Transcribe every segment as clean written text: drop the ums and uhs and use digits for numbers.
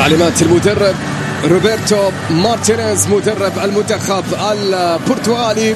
تعليمات المدرب روبرتو مارتينيز مدرب المنتخب البرتغالي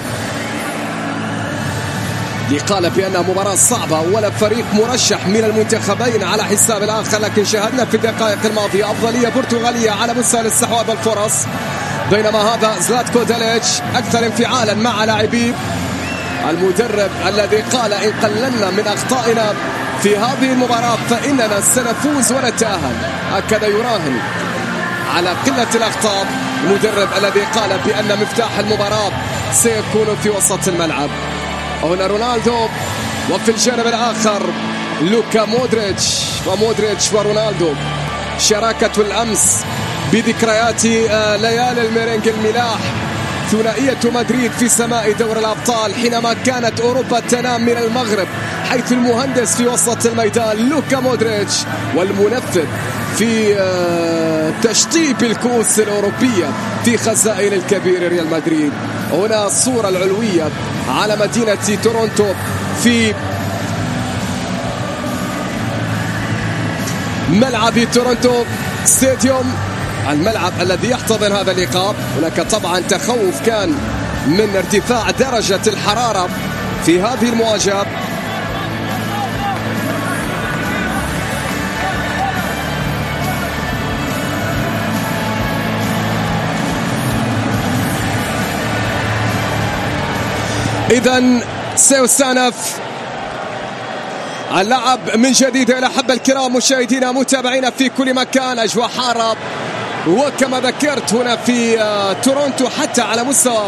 اللي قال بأنها مباراة صعبة ولا فريق مرشح من المنتخبين على حساب الآخر، لكن شاهدنا في الدقائق الماضية أفضلية برتغالية على مستوى الاستحواذ بالفرص، بينما هذا زلاتكو داليتش أكثر انفعالا مع لاعبيه. المدرب الذي قال إن قللنا من أخطائنا في هذه المباراة فإننا سنفوز ونتأهل، هكذا يراهن على قلة الأخطاء. المدرب الذي قال بأن مفتاح المباراة سيكون في وسط الملعب. هنا رونالدو، وفي الجانب الآخر لوكا مودريتش، ومودريتش ورونالدو شراكة الأمس بذكريات ليالي الميرينج الملاح، ثنائية مدريد في سماء دور الأبطال حينما كانت أوروبا تنام من المغرب، حيث المهندس في وسط الميدان لوكا مودريتش والمنفذ في تشطيب الكؤوس الأوروبية في خزائن الكبير ريال مدريد. هنا الصورة العلوية على مدينة تورونتو في ملعب تورونتو ستاديوم، الملعب الذي يحتضن هذا اللقاء. هناك طبعا تخوف كان من ارتفاع درجة الحرارة في هذه المواجهة. إذن سيستأنف اللعب من جديد. إلى حب الكرام مشاهدينا متابعينا في كل مكان، أجواء حارة وكما ذكرت هنا في تورونتو، حتى على مستوى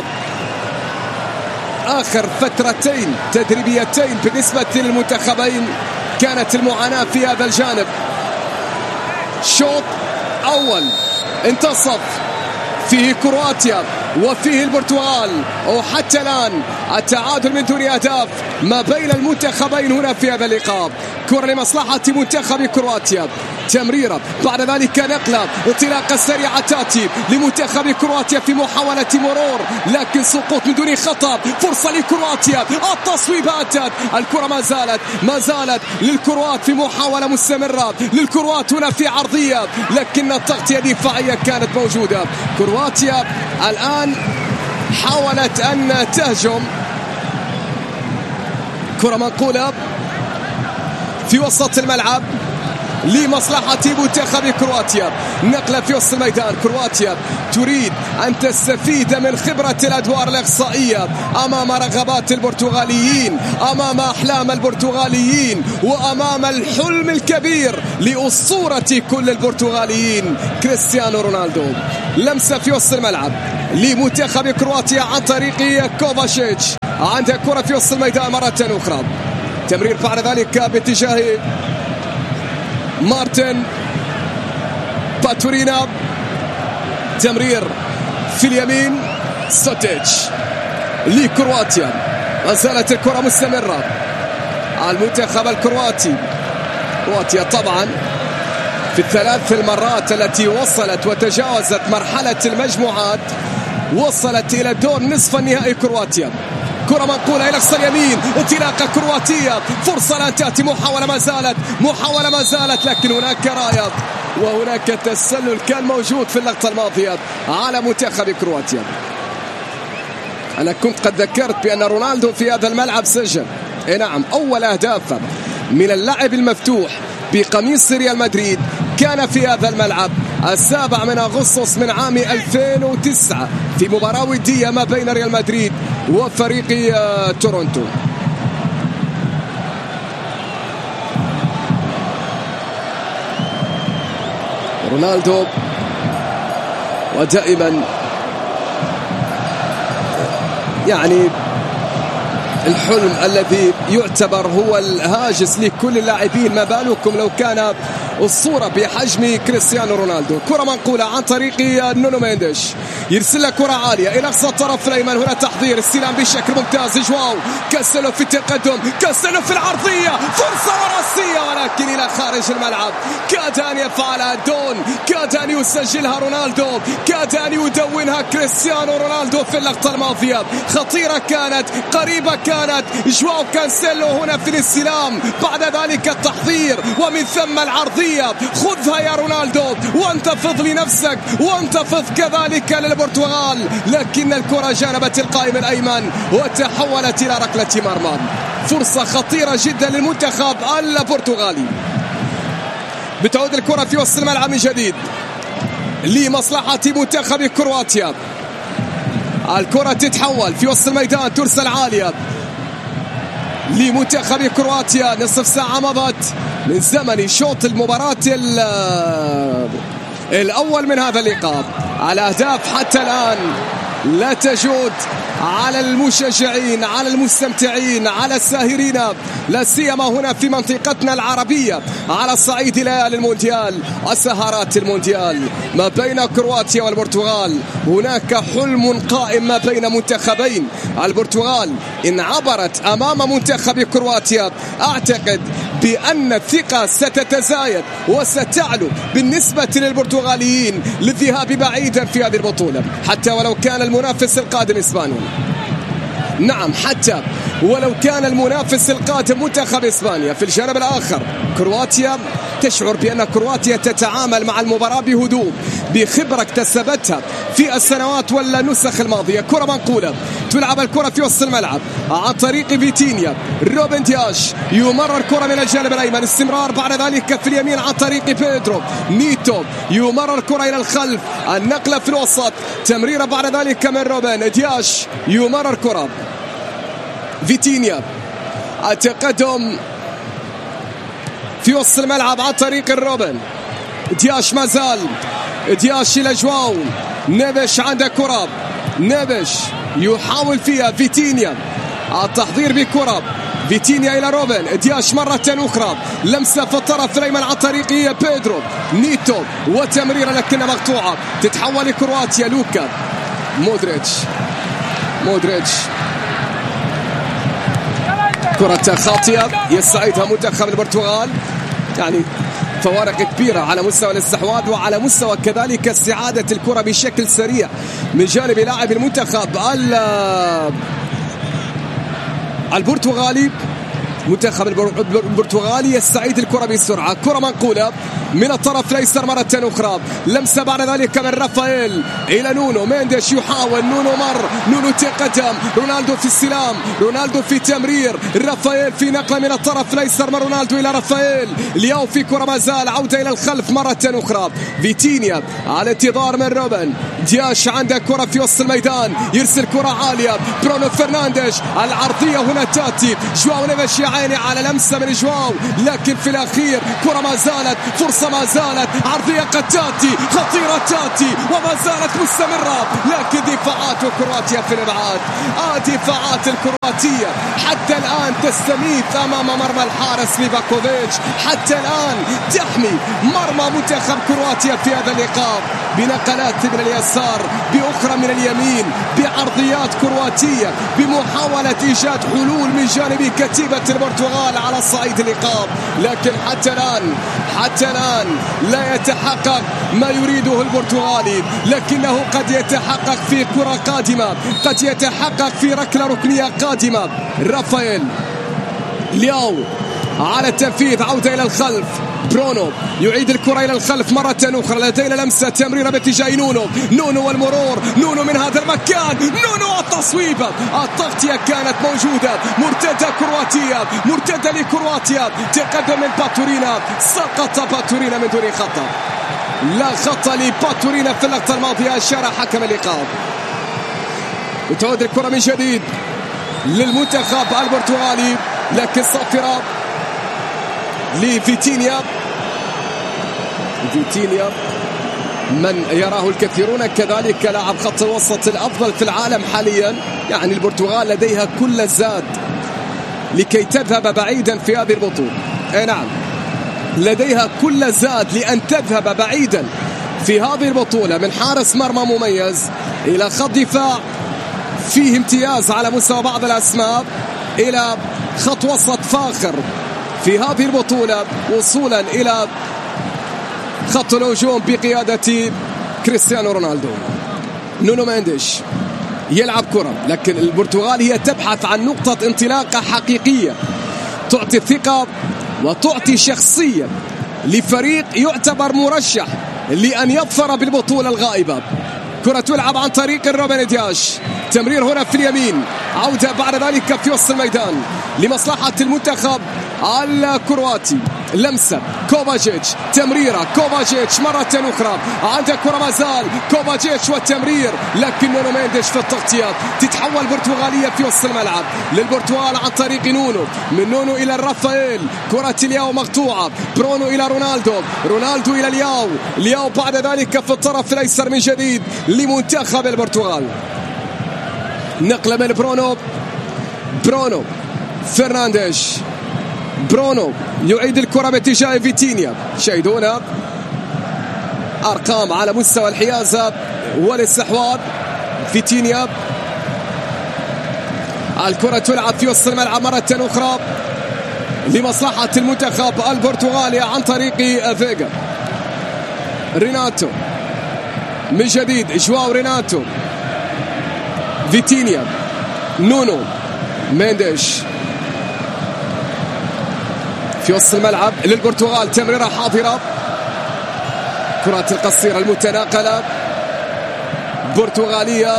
آخر فترتين تدريبيتين بالنسبة للمنتخبين كانت المعاناة في هذا الجانب. شوط أول انتصف فيه كرواتيا وفيه البرتغال، وحتى الآن التعادل من دون أهداف ما بين المنتخبين هنا في هذا اللقاء. كرة لمصلحة منتخب كرواتيا، تمريرة بعد ذلك نقلة، انطلاقة سريعة تأتي لمنتخب كرواتيا في محاولة مرور، لكن سقوط من دون خطأ. فرصة لكرواتيا، التصويب أتت، الكرة ما زالت للكروات في محاولة مستمرة للكروات هنا في عرضية، لكن التغطية الدفاعية كانت موجودة. كرواتيا الآن حاولت أن تهجم، كرة منقولة في وسط الملعب لمصلحة منتخب كرواتيا، نقلة في وسط الميدان. كرواتيا تريد أن تستفيد من خبرة الأدوار الإقصائية أمام رغبات البرتغاليين، أمام أحلام البرتغاليين، وأمام الحلم الكبير لأسطورة كل البرتغاليين كريستيانو رونالدو. لمسة في وسط الملعب لمنتخب كرواتيا عن طريق كوفاشيتش، عنده كرة في وسط الميدان مرة أخرى، تمرير بعد ذلك باتجاه مارتن باتورينا، تمرير في اليمين سوتيتش لكرواتيا، ما زالت الكرة مستمرة على المنتخب الكرواتي. كرواتيا طبعا في الثلاث المرات التي وصلت وتجاوزت مرحلة المجموعات وصلت إلى دور نصف النهائي كرواتيا. كرة منقولة إلى أقصى اليمين، انطلاقة كرواتية، فرصة لن تأتي، محاولة ما زالت، لكن هناك راية وهناك تسلل كان موجود في اللقطة الماضية على منتخب كرواتيا. أنا كنت قد ذكرت بأن رونالدو في هذا الملعب سجل، نعم، أول أهداف من اللعب المفتوح بقميص ريال مدريد كان في هذا الملعب 7 أغسطس من عام 2009 في مباراة ودية ما بين ريال مدريد وفريق تورونتو. رونالدو ودائما يعني الحلم الذي يعتبر هو الهاجس لكل اللاعبين، ما بالكم لو كان الصورة بحجم كريستيانو رونالدو. كرة منقولة عن طريق نونو مينديش، يرسل كرة عالية إلى أقصى الطرف الأيمن، هنا تحضير استلام بشكل ممتاز، جواو كاسيلو في التقدم، كاسيلو في العرضية، فرصة رأسية ولكن إلى خارج الملعب، كاد أن يفعلها دون، كاد أن يسجلها رونالدو، كاد أن يدونها كريستيانو رونالدو في اللقطة الماضية. خطيرة كانت، قريبة كانت، جواو كانسيلو هنا في الاستلام، بعد ذلك التحضير ومن ثم العرضية العرضية، خذها يا رونالدو وانتفض لنفسك وانتفض كذلك للبرتغال، لكن الكرة جانبت القائم الأيمن وتحولت إلى ركلة مرمى. فرصة خطيرة جدا للمنتخب البرتغالي. بتعود الكرة في وسط الملعب من جديد لمصلحة منتخب كرواتيا. الكرة تتحول في وسط الميدان، ترسل عالية لمنتخب كرواتيا. نصف ساعة مضت من زمن شوط المباراة الأول من هذا اللقاء. الأهداف حتى الآن لا تجود على المشجعين، على المستمتعين، على الساهرين، لا سيما هنا في منطقتنا العربية على صعيد ليالي المونديال وسهرات المونديال. ما بين كرواتيا والبرتغال هناك حلم قائم ما بين منتخبين. البرتغال إن عبرت أمام منتخب كرواتيا أعتقد بأن الثقة ستتزايد وستعلو بالنسبة للبرتغاليين للذهاب بعيدا في هذه البطولة، حتى ولو كان المنافس القادم إسبانيا. نعم، حتى ولو كان المنافس القادم منتخب إسبانيا. في الجانب الآخر كرواتيا تشعر بأن كرواتيا تتعامل مع المباراة بهدوء، بخبرة اكتسبتها في السنوات ولا النسخ الماضية. كرة منقولة، تلعب الكرة في وسط الملعب عن طريق فيتينيا. روبن دياش يمرر كرة من الجانب الأيمن، استمرار بعد ذلك في اليمين عن طريق بيدرو نيتو، يمرر كرة إلى الخلف، النقلة في الوسط، تمريرة بعد ذلك من روبن دياش، يمرر كرة فيتينيا، التقدم في وسط الملعب عن طريق الروبن دياش. ما زال دياش إلى جواو نيفيش، عنده كرة، نيفيش يحاول فيها فيتينيا، التحضير بكرة فيتينيا إلى روبن دياش مرة أخرى، لمسة في الطرف الأيمن عن طريق بيدرو نيتو وتمريرة لكنها مقطوعة. تتحول لكرواتيا، لوكا مودريتش كرة خاطئة يستعيدها منتخب البرتغال. يعني فوارق كبيرة على مستوى الاستحواذ وعلى مستوى كذلك استعادة الكرة بشكل سريع من جانب لاعب المنتخب البرتغالي. منتخب البرتغالي يستعيد الكرة بسرعة، كرة منقولة من الطرف الأيسر مرة أخرى، لمسة بعد ذلك من رافائيل إلى نونو مينديش، يحاول نونو، نونو تقدم، رونالدو في استلام، رونالدو في تمرير، رافائيل في نقلة من الطرف الأيسر من رونالدو إلى رافائيل، لياو في كرة ما زال، عودة إلى الخلف مرة أخرى، فيتينيا على انتظار من روبن دياش، عنده كرة في وسط الميدان، يرسل كرة عالية، برونو فرنانديش، العرضية هنا تاتي، جواو نيفيش يا عيني على لمسة من جواو، لكن في الأخير كرة ما زالت، فرصة ما زالت، عرضية قد تاتي، خطيرة تاتي وما زالت مستمرة، لكن دفاعات كرواتيا في الابعاد. دفاعات الكرواتية حتى الآن تستميت أمام مرمى الحارس ليفاكوفيتش، حتى الآن تحمي مرمى منتخب كرواتيا في هذا اللقاء بنقلات من اليسار، بأخرى من اليمين، بعرضيات كرواتية، بمحاولة إيجاد حلول من جانب كتيبة البرتغال على صعيد اللقاء. لكن حتى الآن لا يتحقق ما يريده البرتغالي، لكنه قد يتحقق في كرة قادمة، قد يتحقق في ركلة ركنية قادمة. رافائيل لياو على التنفيذ، عودة إلى الخلف، برونو يعيد الكرة إلى الخلف مرة أخرى، لدينا لمسة تمريرة باتجاه نونو والمرور، نونو من هذا المكان، نونو التصويبة، التغطية كانت موجودة، مرتدة كرواتية، مرتدة لكرواتيا، تقدم من باتورينا، سقط باتورينا من دون خطأ، لا خطأ لباتورينا في اللقطة الماضية، أشار حكم اللقاء. وتعود الكرة من جديد للمنتخب البرتغالي، لكن صافرة لفيتينيا، من يراه الكثيرون كذلك لاعب خط الوسط الأفضل في العالم حاليا. يعني البرتغال لديها كل الزاد لكي تذهب بعيدا في هذه البطولة. نعم، لديها كل الزاد لأن تذهب بعيدا في هذه البطولة، من حارس مرمى مميز إلى خط دفاع فيه امتياز على مستوى بعض الأسماء، إلى خط وسط فاخر في هذه البطولة، وصولا إلى خط الهجوم بقيادة كريستيانو رونالدو. نونو مينديش يلعب كرة، لكن البرتغال هي تبحث عن نقطة انطلاقة حقيقية تعطي الثقة وتعطي شخصية لفريق يعتبر مرشح لأن يظفر بالبطولة الغائبة. كرة تلعب عن طريق روبن دياش، تمرير هنا في اليمين، عودة بعد ذلك في وسط الميدان لمصلحة المنتخب الكرواتي. لمسة كوفاجيتش، تمريرة كوفاجيتش مرة أخرى، عنده كرة ما زال كوفاجيتش والتمرير، لكن نونو مينديش في التغطية. تتحول برتغالية في وسط الملعب للبرتغال عن طريق نونو، من نونو إلى الرافائيل، كرة الياو مقطوعة، برونو إلى رونالدو، رونالدو إلى الياو، الياو بعد ذلك في الطرف الأيسر من جديد لمنتخب البرتغال. نقلة من برونو فرنانديش، برونو يعيد الكرة باتجاه فيتينيا. شاهدونا أرقام على مستوى الحيازة والاستحواذ. فيتينيا، الكرة تلعب في وسط الملعب مرة أخرى لمصلحة المنتخب البرتغالي عن طريق فيجا. ريناتو من جديد، جواو ريناتو، فيتينيا، نونو مينديش في وسط الملعب للبرتغال. تمريرة حاضرة، كرات القصيرة المتناقلة برتغالية.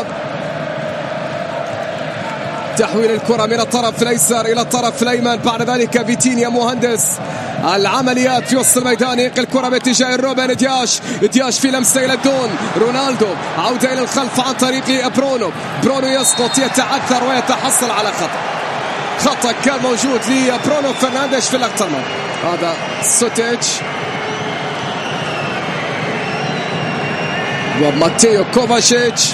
تحويل الكرة من الطرف الأيسر إلى الطرف الأيمن، بعد ذلك فيتينيا مهندس العمليات في وسط الميدان، ينقل الكرة باتجاه روبن دياش في لمسة إلى الدون، رونالدو عودة إلى الخلف عن طريق برونو يسقط، يتعثر ويتحصل على خطأ كان موجود لبرونو فرنانديش في اللقطة الماضية. هذا سوتيتش وماتيو كوفاشيتش،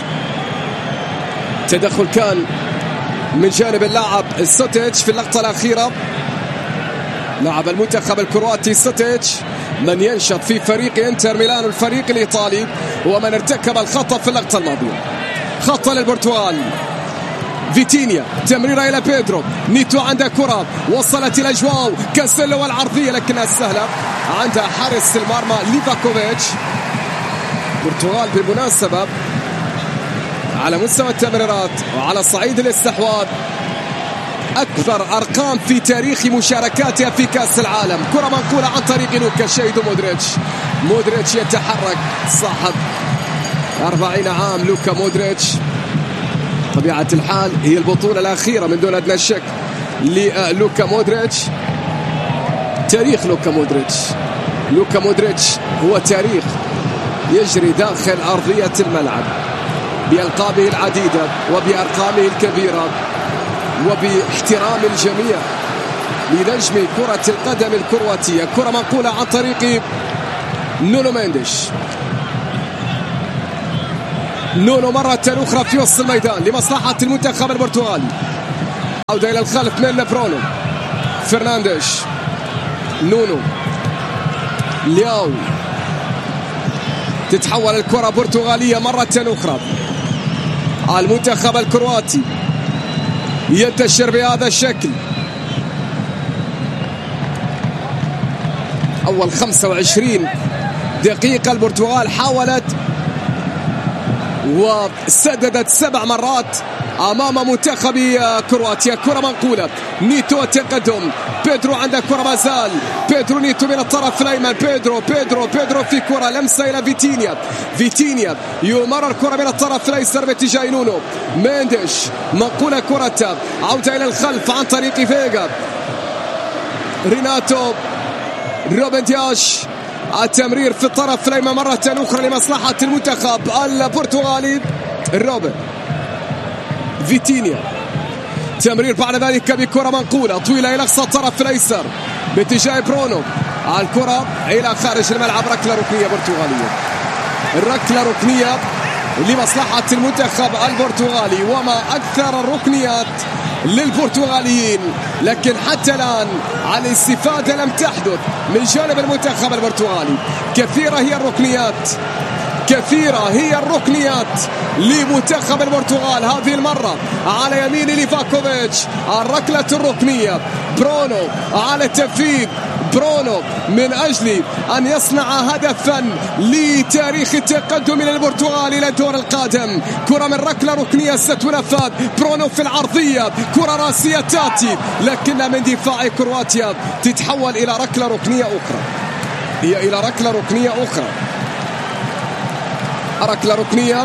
تدخل كان من جانب اللاعب سوتيتش في اللقطة الأخيرة. لاعب المنتخب الكرواتي سوتيتش من ينشط في فريق انتر ميلان الفريق الإيطالي، ومن ارتكب الخطأ في اللقطة الماضية. خطأ للبرتغال. فيتينيا، تمريرة إلى بيدرو، نيتو عنده كرة وصلت إلى جواو كاسيلو والعرضية لكنها سهلة عند حارس المرمى ليفاكوفيتش. البرتغال بالمناسبة على مستوى التمريرات وعلى صعيد الاستحواذ أكثر أرقام في تاريخ مشاركاتها في كأس العالم. كرة منقولة عن طريق لوكا، شاهدوا مودريتش يتحرك، صاحب 40 عام لوكا مودريتش. طبيعة الحال هي البطولة الأخيرة من دون أدنى شك للوكا مودريتش. تاريخ لوكا مودريتش هو تاريخ يجري داخل أرضية الملعب بألقابه العديدة وبأرقامه الكبيرة وباحترام الجميع لنجم كرة القدم الكرواتية. كرة منقولة عن طريق نونو مينديش، نونو مرة أخرى في وسط الميدان لمصلحة المنتخب البرتغالي. عودة إلى الخلف من برونو فرنانديش، نونو، لياو. تتحول الكرة برتغالية مرة أخرى. المنتخب الكرواتي ينتشر بهذا الشكل. أول 25 دقيقة البرتغال حاولت وسددت 7 مرات أمام منتخب كرواتيا. كرة منقولة، نيتو التقدم، بيدرو عنده كرة ما زال، بيدرو نيتو من الطرف الأيمن، بيدرو في كرة لمسة إلى فيتينيا يمرر كرة من الطرف الأيسر باتجاه نونو مينديش، منقولة كرة، عودة إلى الخلف عن طريق فيجا، ريناتو، روبن دياش، التمرير في الطرف الأيمن مرة أخرى لمصلحة المنتخب البرتغالي. روبن، فيتينيا، تمرير بعد ذلك بكرة منقولة طويلة إلى أقصى الطرف الأيسر باتجاه برونو، الكرة إلى خارج الملعب. ركلة ركنية برتغالية، الركلة ركنية لمصلحة المنتخب البرتغالي، وما أكثر الركنيات للبرتغاليين، لكن حتى الآن الاستفادة لم تحدث من جانب المنتخب البرتغالي. كثيرة هي الركنيات لمنتخب البرتغال. هذه المرة على يمين ليفاكوفيتش، الركلة الركنية، برونو على التنفيذ، برونو من أجل أن يصنع هدفا لتاريخ التقدم للبرتغال إلى الدور القادم. كرة من ركلة ركنية ستنفذ، برونو في العرضية، كرة راسية تأتي لكنها من دفاع كرواتيا تتحول إلى ركلة ركنية أخرى. هي إلى ركلة ركنية أخرى، ركلة ركنية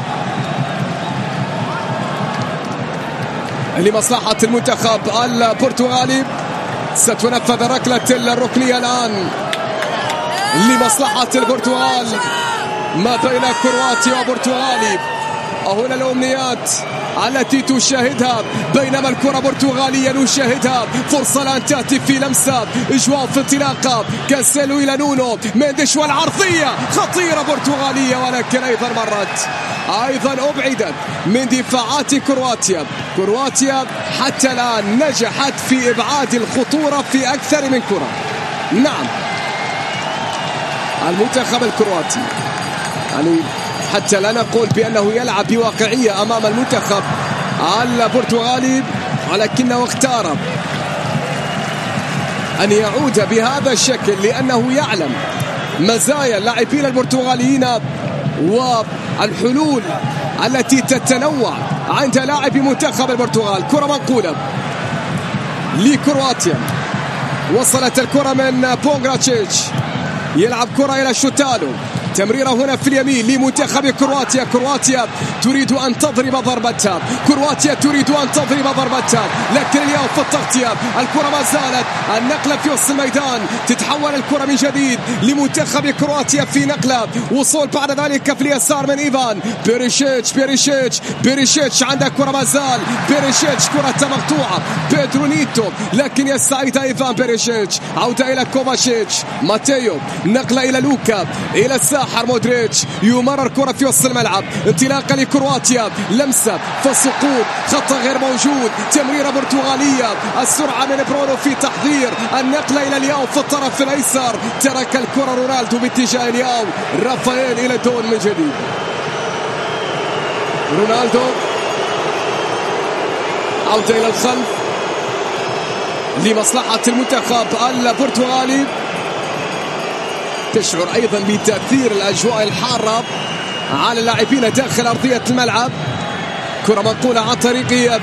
لمصلحة المنتخب البرتغالي. ستنفذ ركلة الركنية الآن لمصلحة البرتغال ما بين كرواتيا وبرتغالي. هنا الأمنيات التي تشاهدها بينما الكرة برتغالية نشاهدها. فرصة الآن تأتي في لمسة إجواء في انطلاقة كانسيلو إلى نونو مينديش والعرضية خطيرة برتغالية ولكن أيضا مرت أيضا أبعدت من دفاعات كرواتيا حتى الآن نجحت في إبعاد الخطورة في أكثر من كرة. نعم المنتخب الكرواتي يعني حتى لا نقول بأنه يلعب بواقعية أمام المنتخب البرتغالي ولكنه اختار أن يعود بهذا الشكل لأنه يعلم مزايا اللاعبين البرتغاليين والحلول التي تتنوع عند لاعبي منتخب البرتغال. كرة منقولة لكرواتيا، وصلت الكرة من بونغراتشيتش، يلعب كرة إلى شوتالو، تمريرة هنا في اليمين لمنتخب كرواتيا تريد أن تضرب ضربتها، لكن اليوم في التغطية الكرة ما زالت النقلة في وسط الميدان، تتحول الكرة من جديد لمنتخب كرواتيا في نقلة، وصول بعد ذلك في اليسار من إيفان بيريشيتش عندك كرة ما زال بيريشيتش، كرة مقطوعة بيدرو نيتو لكن يستعيد إيفان بيريشيتش، عودة إلى كوفاشيتش، ماتيو نقلة إلى لوكا إلى الساحر مودريتش، يمرر كرة في وسط الملعب، انطلاقة لكرواتيا، لمسة فالسقوط خطأ غير موجود، تمريرة برتغالية، السرعة من برونو في تحضير النقلة إلى الياو في الطرف الأيسر، ترك الكرة رونالدو باتجاه الياو، رافائيل إلى دون من جديد، رونالدو عودة إلى الخلف لمصلحة المنتخب البرتغالي. تشعر أيضا بتأثير الأجواء الحارة على اللاعبين داخل أرضية الملعب. كرة منقولة عن طريق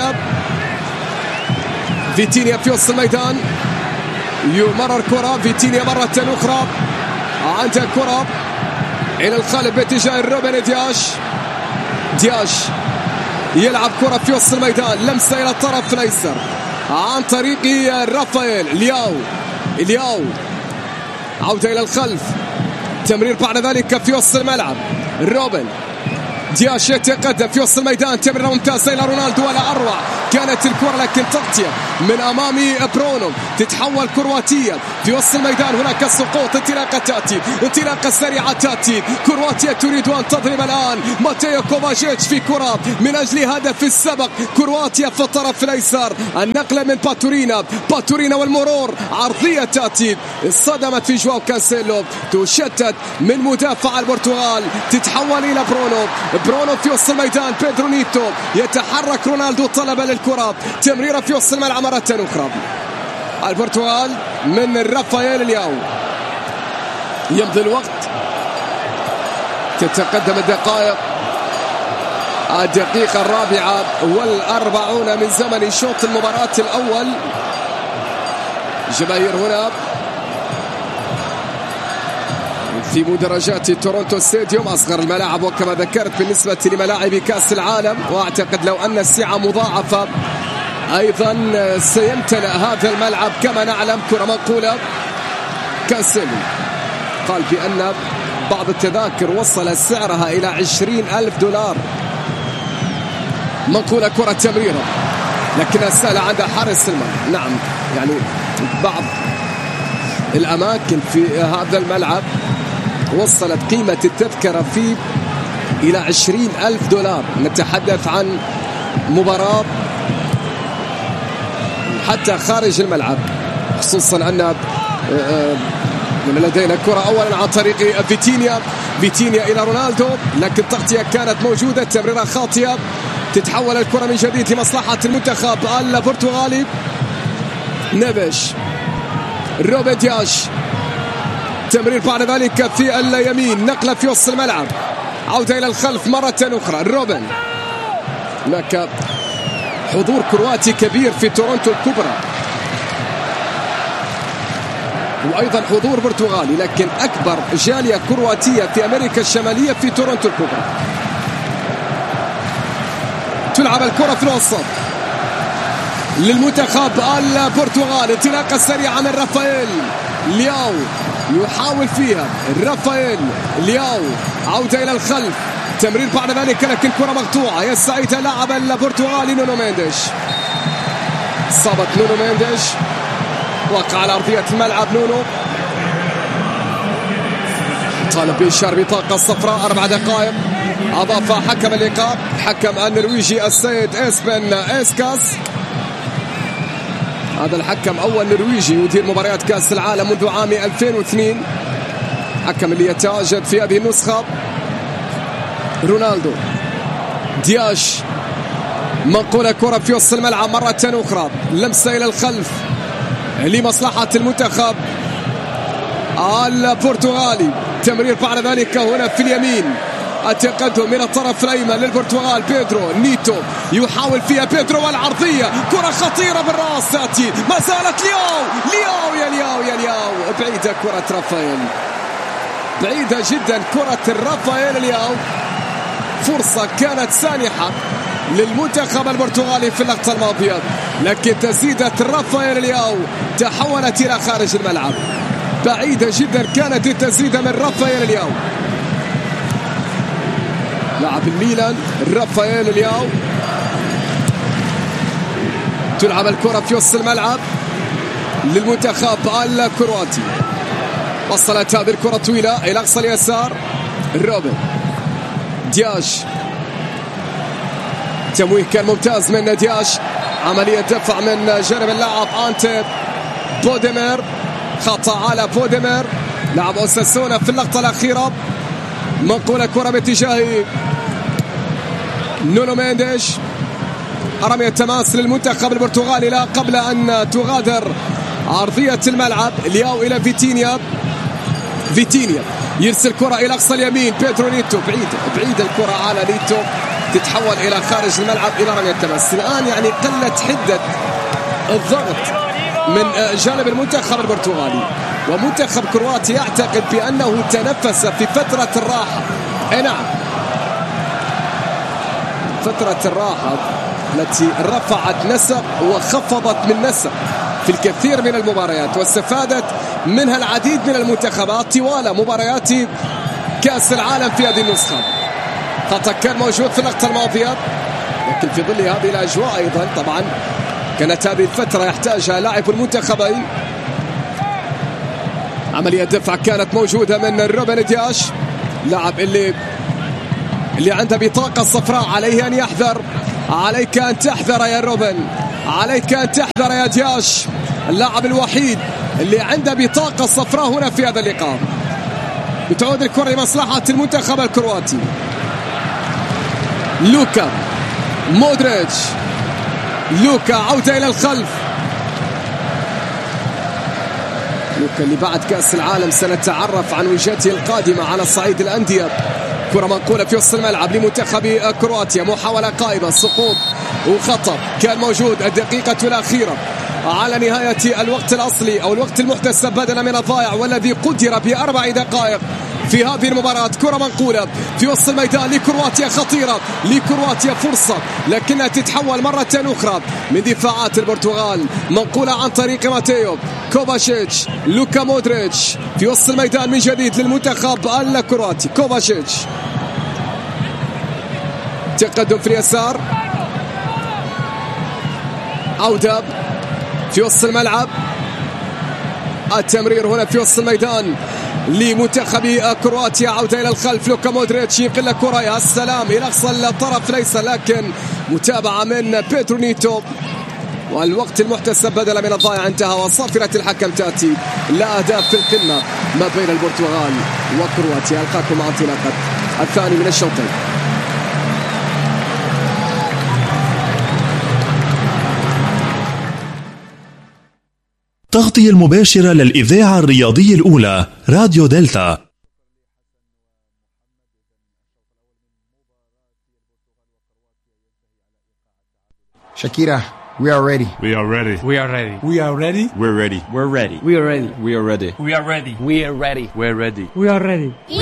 فيتينيا في وسط الميدان، يمرر كرة فيتينيا مرة أخرى، عنده كرة إلى الخلف باتجاه روبن دياش يلعب كرة في وسط الميدان، لمسة إلى الطرف الأيسر عن طريق رافائيل الياو، عودة إلى الخلف، تمرير بعد ذلك في وسط الملعب، روبن دياش يتقدم في وسط الميدان، تمرير ممتازة إلى رونالدو ولا أروع كانت الكرة لكن تغطية من أمام برونو، تتحول كرواتيا في وسط الميدان، هناك سقوط، انطلاقة سريعة تأتي كرواتيا تريد أن تضرب الآن، ماتيو كوفاشيتش في كرة من أجل هدف السبق، كرواتيا في الطرف الأيسر، النقلة من باتورينا والمرور، عرضية تأتي صدمت في جواو كانسيلو، تشتت من مدافع البرتغال، تتحول إلى برونو في وسط الميدان، بيدرو نيتو يتحرك، رونالدو طلب للكرة، تمريرة في وسط الملعب مرة أخرى، البرتغال من رافائيل الياو، يمضي الوقت، تتقدم الدقيقة 44 من زمن شوط المباراة الأول. جماهير هنا في مدرجات تورونتو ستاديوم، أصغر الملاعب وكما ذكرت بالنسبة لملاعب كأس العالم، وأعتقد لو أن السعة مضاعفة أيضا سيمتلأ هذا الملعب كما نعلم. كرة منقولة، كانسيلو قال بأن بعض التذاكر وصل سعرها إلى $20,000. منقولة كرة تمريرة لكنها سهلة عند حارس المرمى. نعم يعني بعض الأماكن في هذا الملعب وصلت قيمة التذكرة فيه إلى $20,000. نتحدث عن مباراة حتى خارج الملعب، خصوصا أن لدينا كرة أولا عن طريق فيتينيا إلى رونالدو، لكن تغطية كانت موجودة، تمريرة خاطئة، تتحول الكرة من جديد لمصلحة المنتخب البرتغالي. نيفيش، روبن دياش، تمرير بعد ذلك في اليمين، نقلة في وسط الملعب، عودة إلى الخلف مرة أخرى، روبن. هناك حضور كرواتي كبير في تورونتو الكبرى. وأيضا حضور برتغالي، لكن أكبر جالية كرواتية في أمريكا الشمالية في تورونتو الكبرى. تلعب الكرة في الوسط للمنتخب البرتغالي، انطلاقة سريعة من رافائيل لياو يحاول فيها، رافائيل لياو عودة إلى الخلف، تمرير بعد ذلك لكن كرة مقطوعة، يستعيدها لاعب البرتغالي نونو مينديش. صابت نونو مينديش، وقع على أرضية الملعب نونو، طالب بإشارة بطاقة صفراء. 4 دقائق أضاف حكم اللقاء، حكم النرويجي السيد إسبن إسكاس. هذا الحكم أول نرويجي يدير مباريات كأس العالم منذ عام 2002، حكم اللي يتواجد في هذه النسخة. رونالدو دياش، منقولة كرة في وسط الملعب مرة أخرى، لمسة إلى الخلف لمصلحة المنتخب البرتغالي، تمرير بعد ذلك هنا في اليمين، التقدم من الطرف الأيمن للبرتغال. بيدرو نيتو يحاول فيها، بيدرو والعرضية، كرة خطيرة بالرأس تأتي، ما زالت لياو يا لياو يا لياو، بعيدة كرة رافائيل، بعيدة جدا كرة رافائيل لياو. فرصة كانت سانحة للمنتخب البرتغالي في اللقطة الماضية، لكن تسديدة رافائيل لياو تحولت إلى خارج الملعب، بعيدة جدا كانت التسديدة من رافائيل لياو. لاعب الميلان رافائيل لياو، تلعب الكرة في وسط الملعب للمنتخب الكرواتي، وصلت هذه الكرة طويلة إلى أقصى اليسار. روبن دياش، تمويه كان ممتاز من دياش، عملية دفع من جانب اللاعب أنتي بوديمير، خطأ على بوديمير لاعب أوساسونا في اللقطة الأخيرة. منقولة كرة باتجاه نونو مينديش، رمية تماس للمنتخب البرتغالي لا قبل أن تغادر أرضية الملعب. لياو إلى فيتينيا يرسل كرة إلى أقصى اليمين، بيدرو نيتو، بعيد الكرة على نيتو، تتحول إلى خارج الملعب إلى رمية تماس. الآن يعني قلت حدة الضغط من جانب المنتخب البرتغالي، ومنتخب كرواتيا يعتقد بأنه تنفس في فترة الراحة. نعم، فترة الراحة التي رفعت نسق وخفضت من نسق في الكثير من المباريات، واستفادت منها العديد من المنتخبات طوال مباريات كأس العالم في هذه النسخة. خطأ كان موجود في اللقطة الماضية، لكن في ظل هذه الأجواء أيضا طبعا كانت هذه الفترة يحتاجها لاعب المنتخبين. عملية دفع كانت موجودة من روبن دياش، لاعب اللي عنده بطاقة صفراء، عليه أن يحذر، عليك أن تحذر يا روبن، عليك أن تحذر يا دياش، اللاعب الوحيد اللي عنده بطاقة صفراء هنا في هذا اللقاء. بتعود الكرة لمصلحة المنتخب الكرواتي. لوكا مودريتش، لوكا عودة إلى الخلف، لوكا اللي بعد كأس العالم سنتعرف عن وجهته القادمة على صعيد الأندية. كرة منقولة في وسط الملعب لمنتخب كرواتيا، محاولة قائمة، سقوط وخطأ كان موجود الدقيقة الأخيرة على نهاية الوقت الأصلي أو الوقت المحتسب بدلا من الضائع، والذي قدر ب4 دقائق في هذه المباراة. كرة منقولة في وسط الميدان لكرواتيا، خطيرة لكرواتيا، فرصة لكنها تتحول مرة أخرى من دفاعات البرتغال. منقولة عن طريق ماتيو كوفاشيتش، لوكا مودريتش في وسط الميدان من جديد للمنتخب الكرواتي. كوفاشيتش، تقدم في اليسار، عودة في وسط الملعب، التمرير هنا في وسط الميدان لمنتخب كرواتيا، عودة إلى الخلف. لوكا مودريتش ينقل الكرة، يا السلام، إلى أقصى الطرف ليس، لكن متابعة من بيدرو نيتو، والوقت المحتسب بدلا من الضائع انتهى، وصافرة الحكم تأتي. لا أهداف في القمة ما بين البرتغال وكرواتيا. ألقاكم مع انطلاقة الثاني من الشوطين. تغطية المباشرة للإذاعة الرياضية الأولى راديو دلتا. شاكيرا We are ready. We are ready. We are ready. We are ready. We're ready. We're ready. We are ready. We are ready. We are ready. We are ready. We're ready. We are ready.